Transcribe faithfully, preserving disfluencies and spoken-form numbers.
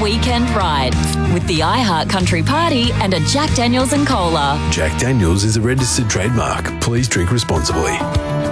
weekend ride with the iHeart Country Party and a Jack Daniels and Cola. Jack Daniels is a registered trademark. Please drink responsibly.